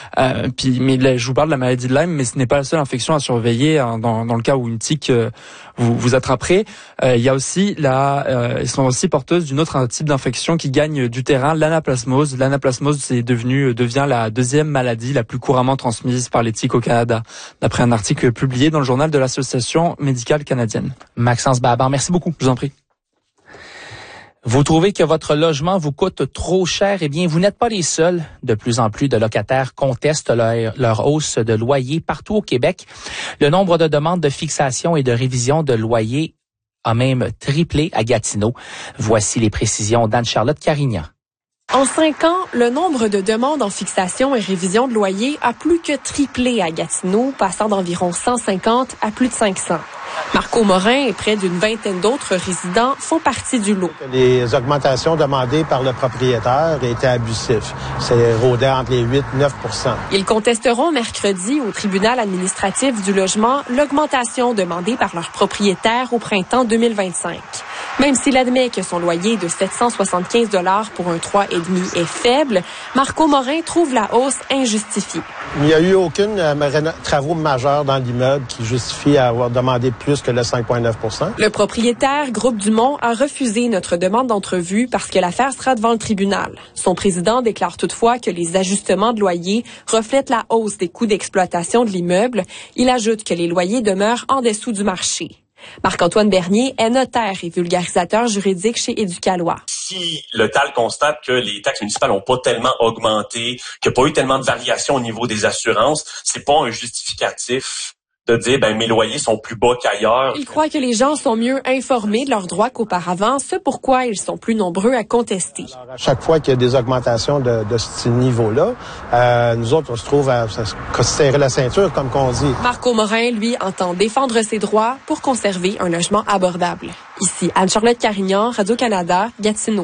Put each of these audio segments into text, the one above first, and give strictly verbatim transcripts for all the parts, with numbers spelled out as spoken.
Euh, puis, mais là, je vous parle de la maladie de Lyme, mais ce n'est pas la seule infection à surveiller hein, dans, dans le cas où une tique euh, vous, vous attraperait. Euh, il y a aussi la, euh, ils sont aussi porteuses d'une autre type d'infection qui gagne du terrain, l'anaplasmose. L'anaplasmose, c'est devenu devient la deuxième maladie la plus couramment transmise par les tiques au Canada, d'après un article publié dans le journal de l'Association médicale canadienne. Maxence Baban, merci beaucoup. Je vous en prie. Vous trouvez que votre logement vous coûte trop cher? Eh bien, vous n'êtes pas les seuls. De plus en plus de locataires contestent leur, leur hausse de loyer partout au Québec. Le nombre de demandes de fixation et de révision de loyer a même triplé à Gatineau. Voici les précisions d'Anne-Charlotte Carignan. En cinq ans, le nombre de demandes en fixation et révision de loyer a plus que triplé à Gatineau, passant d'environ cent cinquante à plus de cinq cents. Marco Morin et près d'une vingtaine d'autres résidents font partie du lot. Les augmentations demandées par le propriétaire étaient abusives. C'est rôdé entre les huit et neuf pour cent. Ils contesteront mercredi au tribunal administratif du logement l'augmentation demandée par leur propriétaire au printemps deux mille vingt-cinq. Même s'il admet que son loyer de sept cent soixante-quinze dollars pour un trois et demi est faible, Marco Morin trouve la hausse injustifiée. Il n'y a eu aucune euh, travaux majeurs dans l'immeuble qui justifie avoir demandé plus que le cinq virgule neuf pour cent. Le propriétaire, Groupe Dumont, a refusé notre demande d'entrevue parce que l'affaire sera devant le tribunal. Son président déclare toutefois que les ajustements de loyer reflètent la hausse des coûts d'exploitation de l'immeuble. Il ajoute que les loyers demeurent en dessous du marché. Marc-Antoine Bernier est notaire et vulgarisateur juridique chez Éducalois. Si le T A L constate que les taxes municipales n'ont pas tellement augmenté, qu'il n'y a pas eu tellement de variations au niveau des assurances, c'est pas un justificatif de dire ben mes loyers sont plus bas qu'ailleurs. Il croit que les gens sont mieux informés de leurs droits qu'auparavant, ce pourquoi ils sont plus nombreux à contester. Alors, à chaque fois qu'il y a des augmentations de, de ce niveau-là, euh, nous autres, on se trouve à, à se serrer la ceinture, comme qu'on dit. Marco Morin, lui, entend défendre ses droits pour conserver un logement abordable. Ici, Anne-Charlotte Carignan, Radio-Canada, Gatineau.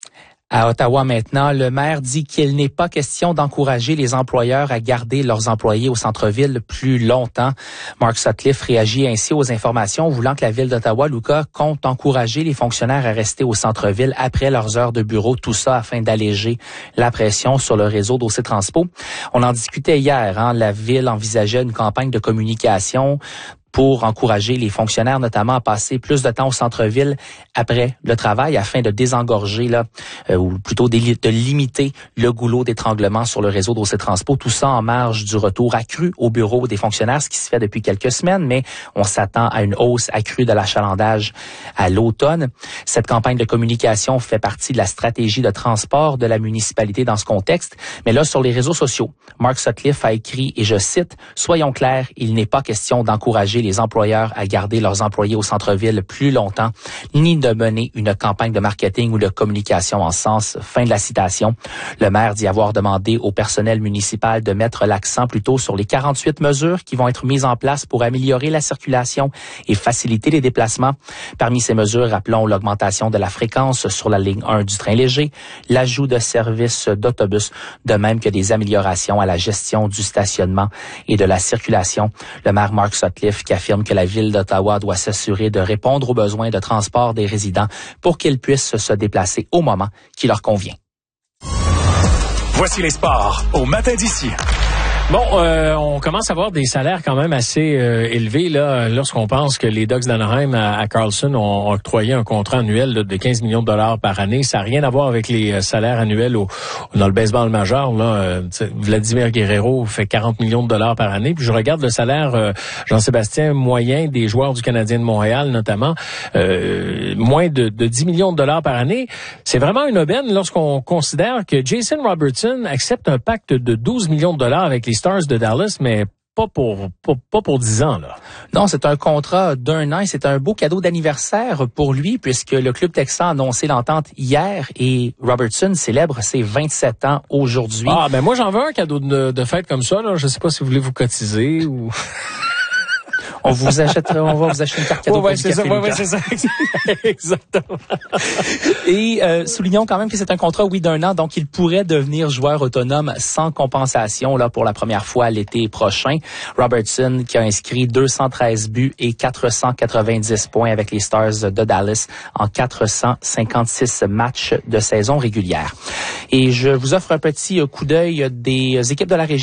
À Ottawa maintenant, le maire dit qu'il n'est pas question d'encourager les employeurs à garder leurs employés au centre-ville plus longtemps. Mark Sutcliffe réagit ainsi aux informations voulant que la ville d'Ottawa, Luca, compte encourager les fonctionnaires à rester au centre-ville après leurs heures de bureau, tout ça afin d'alléger la pression sur le réseau d'O C Transpo. On en discutait hier, hein, la ville envisageait une campagne de communication pour encourager les fonctionnaires notamment à passer plus de temps au centre-ville après le travail afin de désengorger là, euh, ou plutôt de, de limiter le goulot d'étranglement sur le réseau d'O C Transpo. Tout ça en marge du retour accru au bureau des fonctionnaires, ce qui se fait depuis quelques semaines, mais on s'attend à une hausse accrue de l'achalandage à l'automne. Cette campagne de communication fait partie de la stratégie de transport de la municipalité dans ce contexte. Mais là, sur les réseaux sociaux, Mark Sutcliffe a écrit, et je cite, « Soyons clairs, il n'est pas question d'encourager les employeurs à garder leurs employés au centre-ville plus longtemps, ni de mener une campagne de marketing ou de communication en ce sens. » Fin de la citation. Le maire dit avoir demandé au personnel municipal de mettre l'accent plutôt sur les quarante-huit mesures qui vont être mises en place pour améliorer la circulation et faciliter les déplacements. Parmi ces mesures, rappelons l'augmentation de la fréquence sur la ligne un du train léger, l'ajout de services d'autobus, de même que des améliorations à la gestion du stationnement et de la circulation. Le maire Mark Sutcliffe qui affirme que la ville d'Ottawa doit s'assurer de répondre aux besoins de transport des résidents pour qu'ils puissent se déplacer au moment qui leur convient. Voici les sports au matin d'ici. Bon, euh, on commence à avoir des salaires quand même assez euh, élevés là, lorsqu'on pense que les Ducks d'Anaheim à, à Carlson ont octroyé un contrat annuel là, de quinze millions de dollars par année. Ça n'a rien à voir avec les euh, salaires annuels au, dans le baseball majeur. Là, euh, Vladimir Guerrero fait quarante millions de dollars par année. Puis je regarde le salaire, euh, Jean-Sébastien, moyen des joueurs du Canadien de Montréal notamment, euh, moins de, de dix millions de dollars par année. C'est vraiment une aubaine lorsqu'on considère que Jason Robertson accepte un pacte de douze millions de dollars avec les Stars de Dallas, mais pas pour pas, pas pour dix ans là. Non, c'est un contrat d'un an et c'est un beau cadeau d'anniversaire pour lui puisque le club texan a annoncé l'entente hier et Robertson célèbre ses vingt-sept ans aujourd'hui. Ah, ben moi j'en veux un cadeau de, de fête comme ça là. Je sais pas si vous voulez vous cotiser ou. On vous achètera, on va vous acheter une carte cadeau ouais, pour ouais, du café. Ouais, ouais, c'est ça. Exactement. Et euh, soulignons quand même que c'est un contrat, oui, d'un an, donc il pourrait devenir joueur autonome sans compensation là pour la première fois l'été prochain. Robertson qui a inscrit deux cent treize buts et quatre cent quatre-vingt-dix points avec les Stars de Dallas en quatre cent cinquante-six matchs de saison régulière. Et je vous offre un petit coup d'œil des équipes de la région.